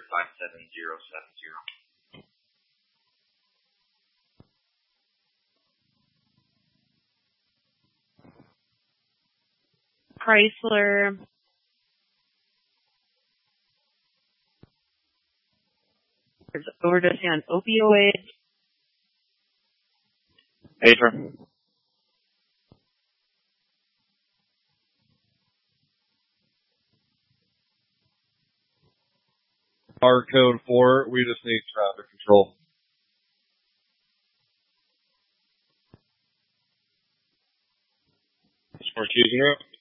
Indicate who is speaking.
Speaker 1: 57070.
Speaker 2: Chrysler. There's overdosing on opioids.
Speaker 3: Patron.
Speaker 4: Our code 4, we just need traffic control.
Speaker 3: We're choosing route.